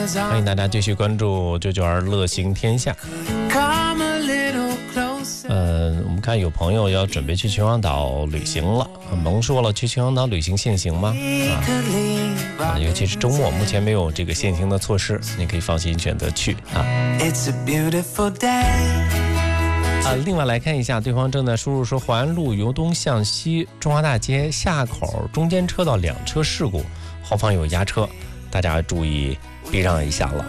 欢迎大家继续关注992乐行天下。我们看有朋友要准备去秦皇岛旅行了，萌说了，去秦皇岛旅行限行吗？尤其是周末，目前没有这个限行的措施，你可以放心选择去啊。另外来看一下，对方正在输入说，淮安路由东向西中华大街下口中间车道2车事故，后方有压车，大家注意避让一下了。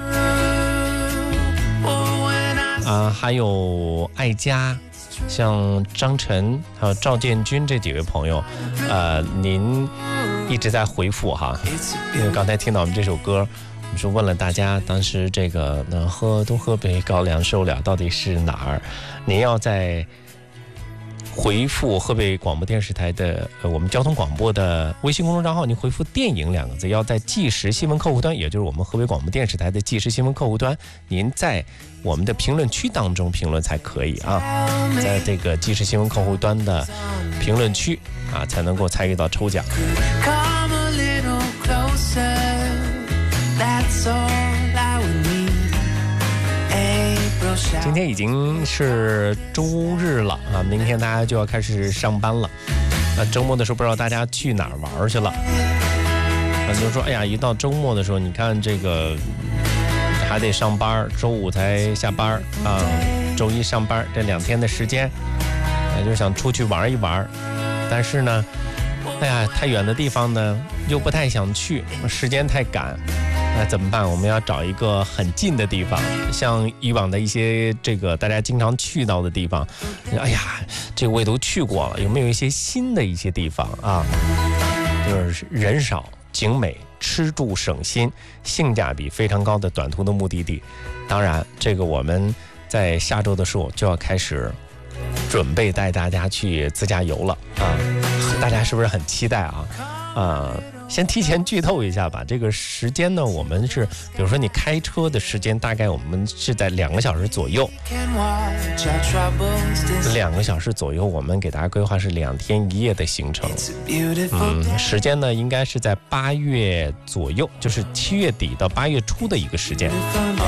还有爱家，像张晨还有赵建军这几位朋友，您一直在回复哈，因为刚才听到我们这首歌，我们说问了大家，当时这个东河北高粱收了到底是哪儿？您要在回复河北广播电视台的我们交通广播的微信公众账号，您回复电影2个字，要在即时新闻客户端，也就是我们河北广播电视台的即时新闻客户端，您在我们的评论区当中评论才可以啊，在这个即时新闻客户端的评论区啊，才能够参与到抽奖。今天已经是周日了啊，明天大家就要开始上班了。周末的时候不知道大家去哪儿玩去了。很多人说，哎呀，一到周末的时候，你看这个还得上班，周五才下班啊，周一上班，这2天的时间，就想出去玩一玩。但是呢，哎呀，太远的地方呢又不太想去，时间太赶。那怎么办？我们要找一个很近的地方，像以往的一些这个大家经常去到的地方。哎呀，这个我也都去过了，有没有一些新的一些地方啊？就是人少、景美、吃住省心、性价比非常高的短途的目的地。当然，这个我们在下周的时候就要开始准备带大家去自驾游了啊！大家是不是很期待啊？先提前剧透一下吧，这个时间呢，我们是，比如说你开车的时间，大概我们是在2个小时左右，2个小时左右，我们给大家规划是2天1夜的行程。时间呢，应该是在8月左右，就是7月底到8月初的一个时间啊。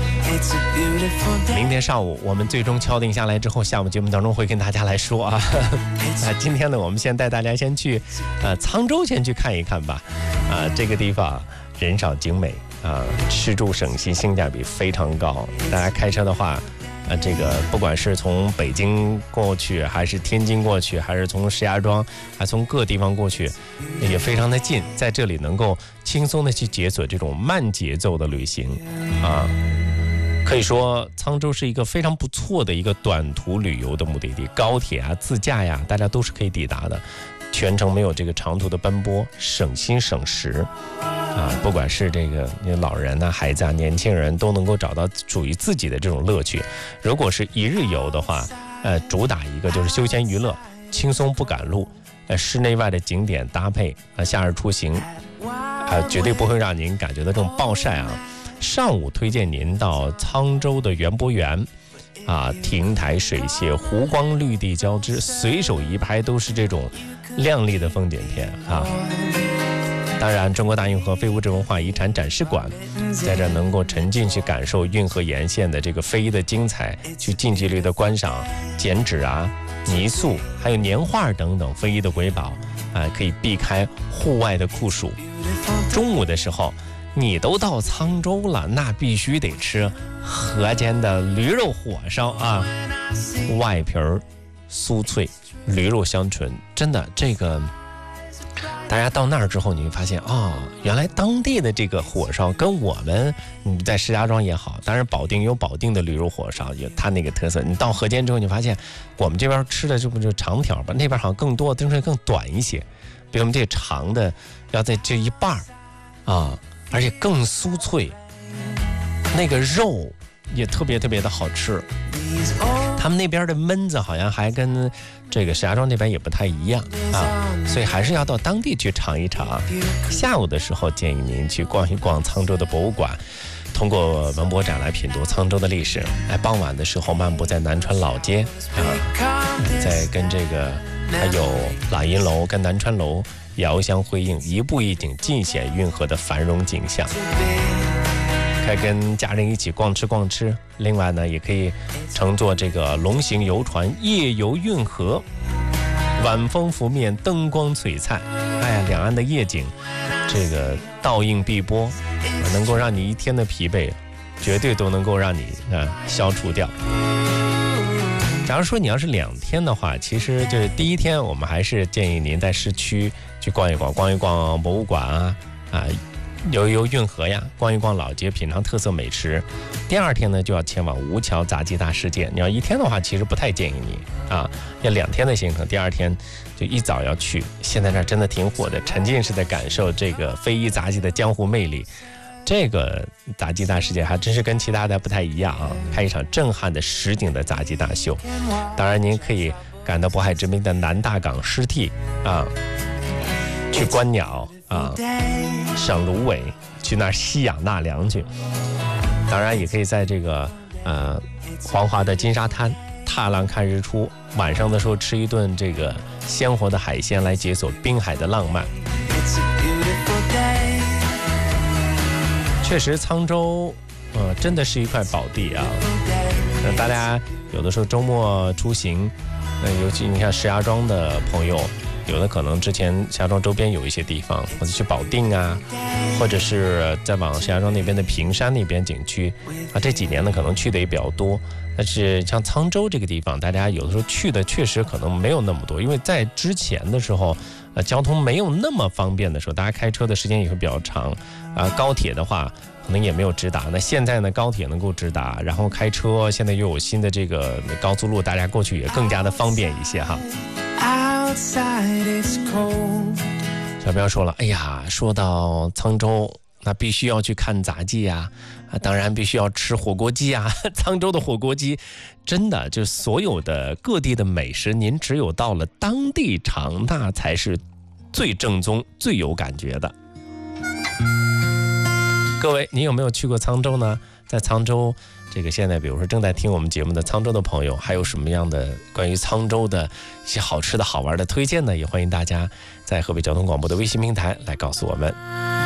明天上午我们最终敲定下来之后，下午节目当中会跟大家来说啊。今天呢，我们先带大家先去沧州先去看一看吧。这个地方人少景美吃住省心，性价比非常高。大家开车的话，这个不管是从北京过去，还是天津过去，还是从石家庄，还从各地方过去，也非常的近，在这里能够轻松的去解锁这种慢节奏的旅行啊。可以说沧州是一个非常不错的一个短途旅游的目的地，高铁啊、自驾呀，大家都是可以抵达的，全程没有这个长途的奔波，省心省时啊！不管是这个老人啊、孩子啊、年轻人，都能够找到属于自己的这种乐趣。如果是一日游的话，主打一个就是休闲娱乐，轻松不赶路，室内外的景点搭配夏日出行，绝对不会让您感觉到这种暴晒啊。上午推荐您到沧州的园博园亭台水榭，湖光绿地交织，随手一拍都是这种亮丽的风景片啊。当然，中国大运河非物质文化遗产展示馆在这能够沉浸去感受运河沿线的这个非遗的精彩，去近距离的观赏剪纸啊、泥塑还有年画等等非遗的瑰宝可以避开户外的酷暑。中午的时候你都到沧州了，那必须得吃河间的驴肉火烧啊，外皮酥脆，驴肉香醇，真的这个大家到那儿之后，你会发现原来当地的这个火烧跟我们在石家庄也好，当然保定有保定的驴肉火烧，有它那个特色。你到河间之后，你发现我们这边吃的这不就长条吧，那边好像更多，但是更短一些，比我们这长的要在这一半而且更酥脆，那个肉也特别特别的好吃。他们那边的焖子好像还跟这个石家庄那边也不太一样所以还是要到当地去尝一尝。下午的时候建议您去逛一逛沧州的博物馆，通过文博展来品读沧州的历史。傍晚的时候漫步在南川老街再跟这个还有喇音楼跟南川楼遥相辉映，一步一景尽显运河的繁荣景象。 可以跟家人一起逛吃逛吃。另外呢，也可以乘坐这个龙形游船夜游运河，晚风拂面，灯光璀璨。哎呀，两岸的夜景，这个倒映碧波，能够让你一天的疲惫，绝对都能够让你消除掉。假如说你要是2天的话，其实就是第1天，我们还是建议您在市区去逛一逛，逛一逛博物馆啊，游一游运河呀，逛一逛老街，品尝特色美食。第2天呢，就要前往吴桥杂技大世界。你要1天的话，其实不太建议你啊，要2天的行程，第2天就一早要去。现在那真的挺火的，沉浸式的感受这个非遗杂技的江湖魅力。这个杂技大世界还真是跟其他的不太一样啊！看一场震撼的实景的杂技大秀。当然，您可以赶到渤海之滨的南大港湿地啊，去观鸟啊，赏芦苇，去那儿吸氧纳凉去。当然，也可以在这个黄华的金沙滩踏浪看日出，晚上的时候吃一顿这个鲜活的海鲜来解锁滨海的浪漫。确实，沧州，真的是一块宝地啊。大家有的时候周末出行，尤其你看石家庄的朋友，有的可能之前石家庄周边有一些地方，或者去保定啊，或者是再往石家庄那边的平山那边景区啊，这几年呢可能去的也比较多。但是像沧州这个地方，大家有的时候去的确实可能没有那么多，因为在之前的时候，交通没有那么方便的时候，大家开车的时间也会比较长啊。高铁的话可能也没有直达，那现在呢高铁能够直达，然后开车现在又有新的这个高速路，大家过去也更加的方便一些哈。小彪说了，哎呀，说到沧州，那必须要去看杂技啊，当然必须要吃火锅鸡啊。沧州的火锅鸡真的就所有的各地的美食，您只有到了当地尝，那才是最正宗最有感觉的。各位，你有没有去过沧州呢？在沧州这个现在比如说正在听我们节目的沧州的朋友，还有什么样的关于沧州的一些好吃的好玩的推荐呢？也欢迎大家在河北交通广播的微信平台来告诉我们。